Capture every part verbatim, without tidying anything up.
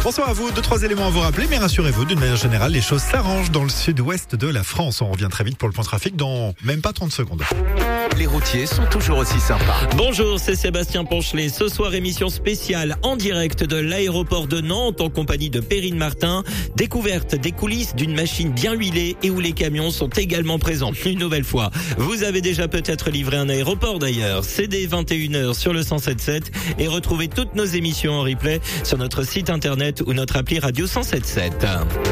Bonsoir à vous, deux, trois éléments à vous rappeler, mais rassurez-vous, d'une manière générale, les choses s'arrangent dans le sud-ouest de la France. On revient très vite pour le point trafic dans même pas trente secondes. Les routiers sont toujours aussi sympas. Bonjour, c'est Sébastien Ponchelet. Ce soir, émission spéciale en direct de l'aéroport de Nantes en compagnie de Perrine Martin. Découverte des coulisses d'une machine bien huilée et où les camions sont également présents. Une nouvelle fois, vous avez déjà peut-être livré un aéroport d'ailleurs. C'est dès vingt et une heures sur le cent sept sept et retrouvez toutes nos émissions en replay sur notre site internet ou notre appli radio cent sept sept.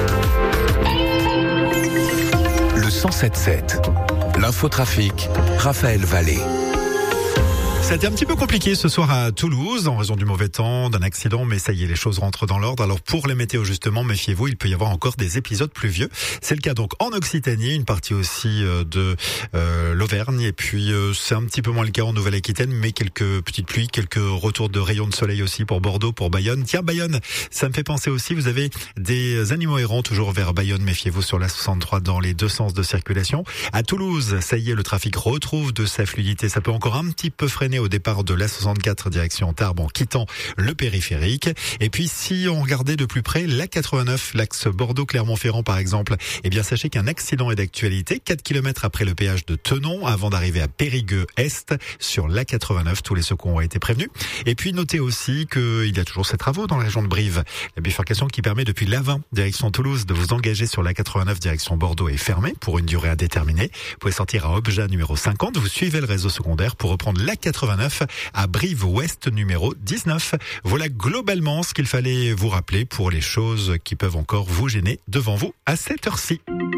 Le cent sept sept. L'infotrafic, Raphaël Vallée. C'était un petit peu compliqué ce soir à Toulouse en raison du mauvais temps, d'un accident, mais ça y est, les choses rentrent dans l'ordre. Alors pour les météos justement, méfiez-vous, il peut y avoir encore des épisodes pluvieux. C'est le cas donc en Occitanie, une partie aussi de euh, l'Auvergne, et puis euh, c'est un petit peu moins le cas en Nouvelle-Aquitaine, mais quelques petites pluies, quelques retours de rayons de soleil aussi pour Bordeaux, pour Bayonne. Tiens, Bayonne, ça me fait penser aussi, vous avez des animaux errants toujours vers Bayonne, méfiez-vous sur la soixante-trois dans les deux sens de circulation. À Toulouse, ça y est, le trafic retrouve de sa fluidité, ça peut encore un petit peu freiner au départ de l'A soixante-quatre direction Tarbes en quittant le périphérique. Et puis si on regardait de plus près l'A quatre-vingt-neuf, l'axe Bordeaux-Clermont-Ferrand par exemple, eh bien sachez qu'un accident est d'actualité quatre kilomètres après le péage de Tenon avant d'arriver à Périgueux-Est sur l'A quatre-vingt-neuf. Tous les secours ont été prévenus. Et puis notez aussi qu'il y a toujours ces travaux dans la région de Brive. La bifurcation qui permet depuis l'A vingt direction Toulouse de vous engager sur l'A quatre-vingt-neuf direction Bordeaux est fermée pour une durée indéterminée. Vous pouvez sortir à Obja numéro cinquante. Vous suivez le réseau secondaire pour reprendre l'A quatre-vingt-neuf à Brive-Ouest numéro dix-neuf. Voilà globalement ce qu'il fallait vous rappeler pour les choses qui peuvent encore vous gêner devant vous à cette heure-ci.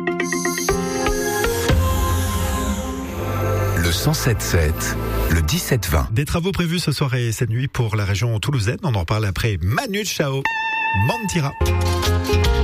Le cent sept sept, le dix-sept vingt. Des travaux prévus ce soir et cette nuit pour la région toulousaine. On en reparle après Manu Chao, Mentira.